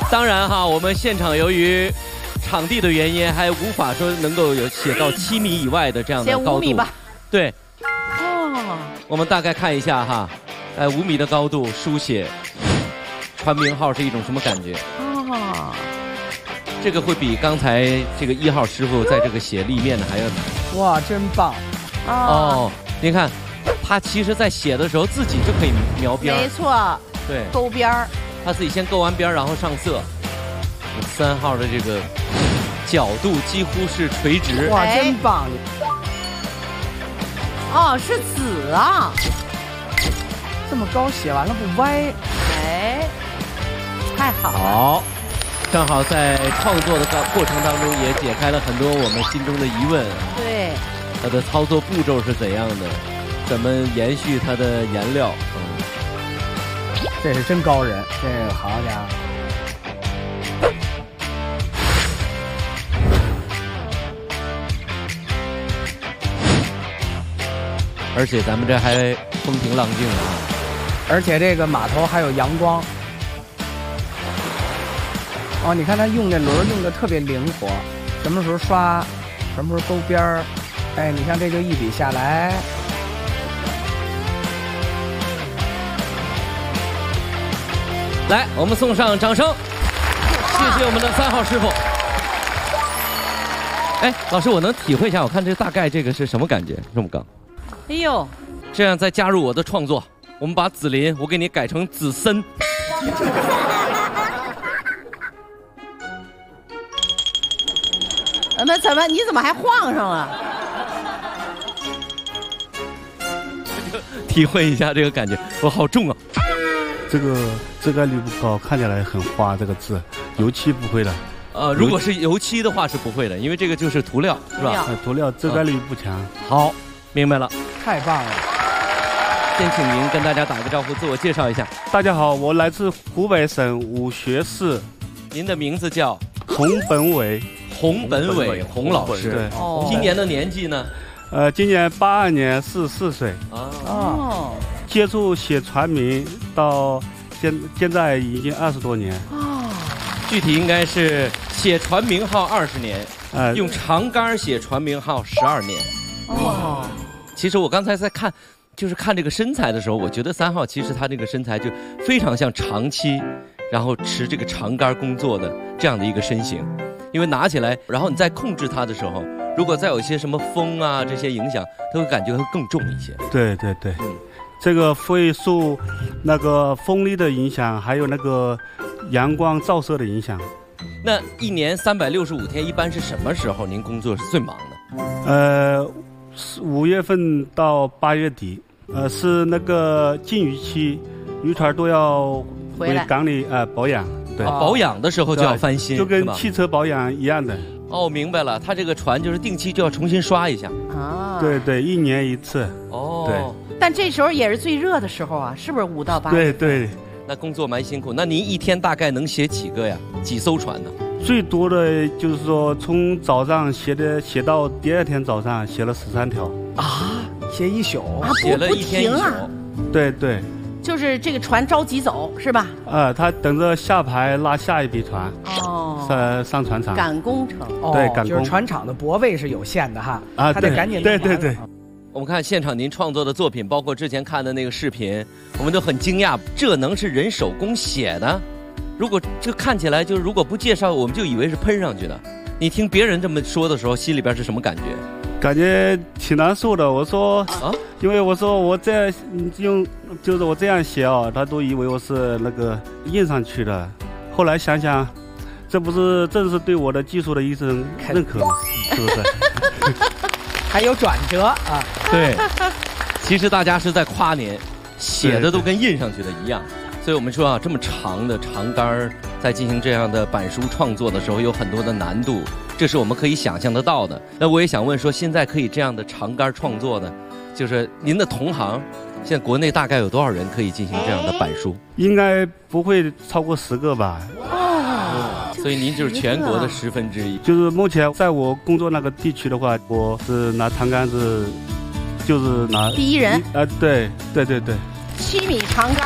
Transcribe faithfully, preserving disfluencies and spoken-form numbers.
当然哈，我们现场由于场地的原因，还无法说能够有写到七米以外的这样的高度。 写五米吧。 对。 哦。 我们大概看一下哈，在五米的高度书写传名号是一种什么感觉？哦。这个会比刚才这个一号师傅在这个写立面的还要难。 哇，真棒！ 哦，您看，他其实在写的时候自己就可以描边。 没错。对。勾边儿。 他自己先勾完边，然后上色。三号的这个角度几乎是垂直。 哇，真棒！ 哦，是紫啊。 这么高写完了不歪。 哎，太好了。 好。正好在创作的过程当中，也解开了很多我们心中的疑问。 对， 它的操作步骤是怎样的？怎么延续它的颜料？ 嗯，这是真高人，这好家伙！ 而且咱们这还风平浪静啊！ 而且这个码头还有阳光。哦，你看他用这轮用的特别灵活，什么时候刷，什么时候勾边儿，哎，你看这就一笔下来。 来，我们送上掌声，谢谢我们的三号师傅。哎，老师，我能体会一下，我看这大概这个是什么感觉？这么高。 哎呦， 这样再加入我的创作，我们把紫林，我给你改成紫森。 那怎么？你怎么还晃上了？ 体会一下这个感觉，我好重啊！ 这个遮盖率不高，看起来很花。这个字，油漆不会的。 呃，如果是油漆的话是不会的，因为这个就是涂料，是吧？ 呃，涂料遮盖率不强。 好，明白了。 太棒了！ 先请您跟大家打个招呼，自我介绍一下。 大家好，我来自湖北省武穴市。 您的名字叫洪本伟。 洪本伟，洪老师， 对， 哦，今年的年纪呢？ 呃，今年八二年，四十四岁。 哦， 接触写传名到现现在已经二十多年。 哦，具体应该是写传名号二十年，呃，用长杆写传名号十二年。哦，其实我刚才在看，就是看这个身材的时候，我觉得三号其实他这个身材就非常像长期，然后持这个长杆工作的这样的一个身形。因为拿起来，然后你再控制它的时候，如果再有一些什么风啊这些影响，它会感觉会更重一些。 对对对，嗯，这个会受那个风力的影响，还有那个阳光照射的影响。 那一年三百六十五天，一般是什么时候您工作是最忙的？ 呃，五月份到八月底，呃，是那个禁渔期，渔船都要回港里呃保养。对、 啊，保养的时候就要翻新， 就跟汽车保养一样的。 哦，明白了，它这个船就是定期就要重新刷一下。 啊，对对，一年一次。 哦， 对。 但这时候也是最热的时候啊，是不是五到八？ 对对。 那工作蛮辛苦。那您一天大概能写几个呀？几艘船呢？ 最多的就是说，从早上写的写到第二天早上，写了十三条。 啊，写一宿， 啊、 写了一天一宿。 对对。 就是这个船着急走是吧？ 呃，他等着下排拉下一批船，哦，上上船厂赶工程。 哦、 对，赶工。 就是船厂的泊位是有限的哈， 啊， 他得赶紧。 对对对。 我们看现场您创作的作品，包括之前看的那个视频，我们都很惊讶，这能是人手工写的？如果这看起来就是如果不介绍，我们就以为是喷上去的。你听别人这么说的时候，心里边是什么感觉？ 感觉挺难受的。我说啊，因为我说我这样用，就是我这样写哦，他都以为我是那个印上去的。后来想想，这不是正是对我的技术的一种认可吗？是不是？ 还有转折啊！ 对，其实大家是在夸您，写的都跟印上去的一样。所以我们说啊，这么长的长杆在进行这样的板书创作的时候，有很多的难度。这是我们可以想象得到的。那我也想问说，现在可以这样的长杆创作的，就是您的同行，现在国内大概有多少人可以进行这样的板书？ 应该不会超过十个吧。 哦，所以您就是全国的十分之一。 就是目前在我工作那个地区的话，我是拿长杆子，就是拿第一人。 呃，对对对对。 七米长杆。